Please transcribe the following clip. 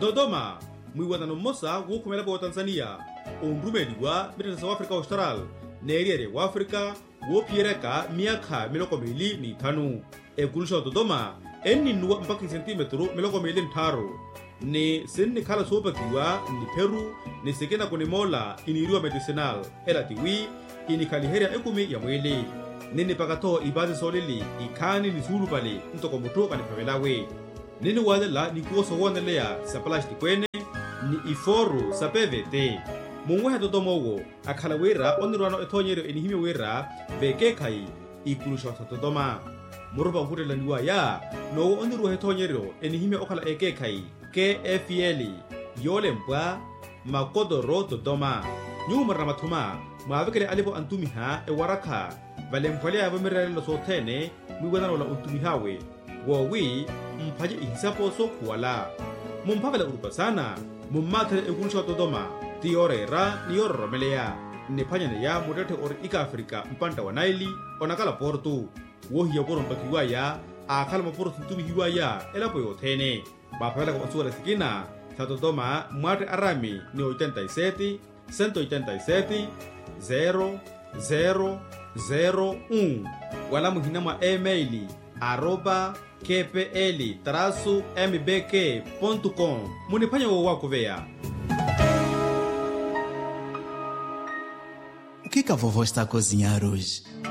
Dodoma, mwiwatano mmosa wukhumela po Tanzania, onrumeli wa Bitanisa wa Afrika Austral, neriere wa Afrika, wopiereka miaka 25. Ekulusha Dodoma, nuwa mpaka sentimetro 25. Ni sinni khala sopakiwa ni Peru, ni sekena kone mola iniriwa medicinal, hela tiwi, inikaliheria ekumi ya mwele. Nini pakato ibazi solili, ikani ni suru pale, ntoko muto kanipavelawe. Nini wadela ni kuoso wanelea sa plastic kwene, ni iforu sa PVT. Mungweha Dodoma wo, akhalawera onirwano etonyero enihime wera, veke kai, ikulusha sa Dodoma. Murupa mkutela niwa ya, no onirwa etonyero enihime okhala eke kai, KFL, yole mpwa, makodoro Dodoma. Nyuma ramatuma, maavekele alipo antumiha ewaraka, vale mpwalea vamirarelo sotene, mwiwadano la untumihawe. Wawi, mpaje ihisapo so kuwala. Mumpavela urupa sana, mumatele ekulusha Dodoma, tiorera ni romelea. Nepanyane ya mudete ori ika Afrika mpanta wa Naili, onakala portu. Wohi ya poro mpakiwa ya, akala maporo sintumi hiwa ya, elapo yotene. Bapavela kwa suwa sikina, sa Dodoma, mwate arami ni 87, 187, 0001. Wala muhinama emaili, @kpl-mbk.com. Munipanya wako vea. O que a vovó está a cozinhar hoje?